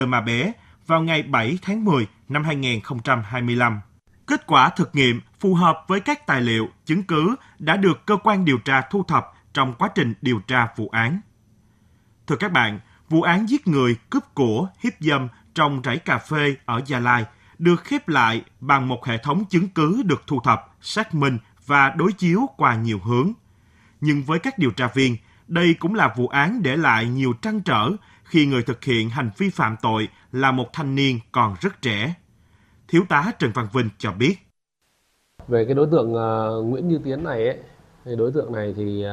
mà bé vào ngày 7 tháng 10 năm 2025. Kết quả thực nghiệm phù hợp với các tài liệu, chứng cứ đã được cơ quan điều tra thu thập trong quá trình điều tra vụ án. Thưa các bạn, vụ án giết người, cướp của, hiếp dâm trong rẫy cà phê ở Gia Lai được khép lại bằng một hệ thống chứng cứ được thu thập, xác minh và đối chiếu qua nhiều hướng. Nhưng với các điều tra viên, đây cũng là vụ án để lại nhiều trăn trở khi người thực hiện hành vi phạm tội là một thanh niên còn rất trẻ. Thiếu tá Trần Văn Vinh cho biết. Về cái đối tượng Nguyễn Như Tiến này ấy, thì đối tượng này thì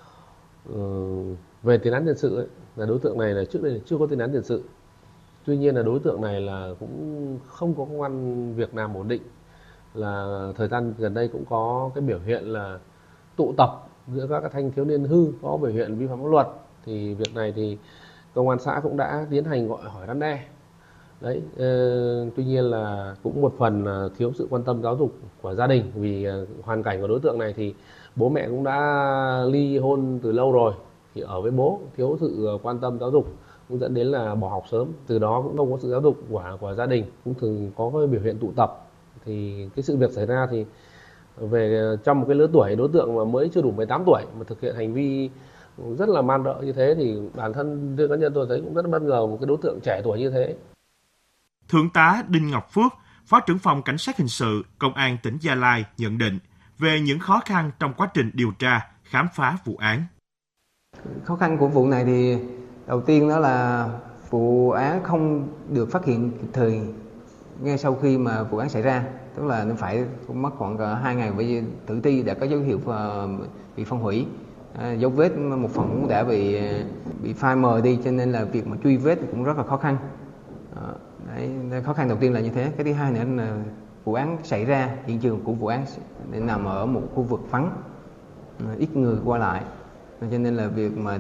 về tiền án tiền sự ấy, là đối tượng này là trước đây chưa có tiền án tiền sự. Tuy nhiên là đối tượng này là cũng không có công ăn việc làm ổn định, là thời gian gần đây cũng có cái biểu hiện là tụ tập giữa các thanh thiếu niên hư có biểu hiện vi phạm pháp luật. Thì việc này thì công an xã cũng đã tiến hành gọi hỏi răn đe. Đấy, tuy nhiên là cũng một phần thiếu sự quan tâm giáo dục của gia đình, vì hoàn cảnh của đối tượng này thì bố mẹ cũng đã ly hôn từ lâu rồi, thì ở với bố thiếu sự quan tâm giáo dục cũng dẫn đến là bỏ học sớm, từ đó cũng không có sự giáo dục của gia đình, cũng thường có cái biểu hiện tụ tập. Thì cái sự việc xảy ra thì về trong một cái lứa tuổi đối tượng mà mới chưa đủ 18 tuổi mà thực hiện hành vi rất là man rợ như thế, thì bản thân riêng cá nhân tôi thấy cũng rất bất ngờ một cái đối tượng trẻ tuổi như thế. Thượng tá Đinh Ngọc Phước, Phó trưởng phòng Cảnh sát hình sự Công an tỉnh Gia Lai nhận định về những khó khăn trong quá trình điều tra, khám phá vụ án. Khó khăn của vụ này thì đầu tiên đó là vụ án không được phát hiện kịp thời ngay sau khi mà vụ án xảy ra, tức là nó phải mất khoảng 2 ngày với tử thi đã có dấu hiệu bị phân hủy, dấu vết một phần cũng đã bị phai mờ đi, cho nên là việc mà truy vết cũng rất là khó khăn. Đấy, khó khăn đầu tiên là như thế. Cái thứ hai nữa là vụ án xảy ra, hiện trường của vụ án nằm ở một khu vực vắng, ít người qua lại, cho nên là việc mà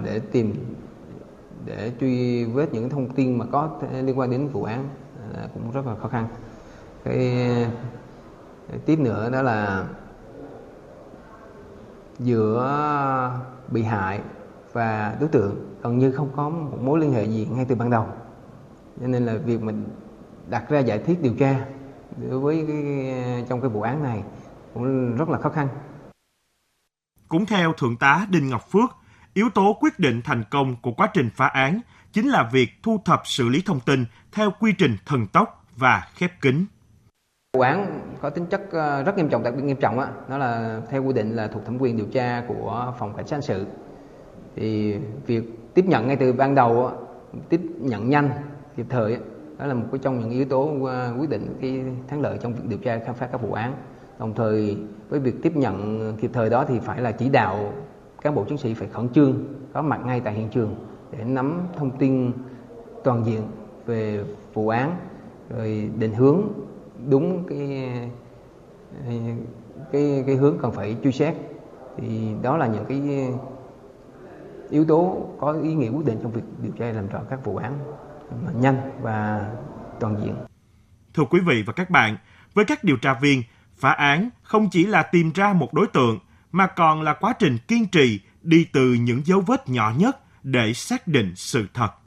để truy vết những thông tin mà có liên quan đến vụ án cũng rất là khó khăn. Cái tiếp nữa đó là giữa bị hại và đối tượng gần như không có một mối liên hệ gì ngay từ ban đầu, cho nên là việc mình đặt ra giải thích điều tra đối với trong cái vụ án này cũng rất là khó khăn. Cũng theo Thượng tá Đinh Ngọc Phước, yếu tố quyết định thành công của quá trình phá án chính là việc thu thập xử lý thông tin theo quy trình thần tốc và khép kín. Vụ án có tính chất rất nghiêm trọng, đặc biệt nghiêm trọng á, nó là theo quy định là thuộc thẩm quyền điều tra của phòng cảnh sát hình sự. Thì việc tiếp nhận ngay từ ban đầu, tiếp nhận nhanh, kịp thời, đó là một trong những yếu tố quyết định cái thắng lợi trong việc điều tra khám phá các vụ án. Đồng thời với việc tiếp nhận kịp thời đó thì phải là chỉ đạo cán bộ chiến sĩ phải khẩn trương có mặt ngay tại hiện trường để nắm thông tin toàn diện về vụ án, rồi định hướng đúng cái hướng cần phải truy xét. Thì đó là những cái yếu tố có ý nghĩa quyết định trong việc điều tra làm rõ các vụ án nhanh và toàn diện. Thưa quý vị và các bạn, với các điều tra viên, phá án không chỉ là tìm ra một đối tượng mà còn là quá trình kiên trì đi từ những dấu vết nhỏ nhất để xác định sự thật.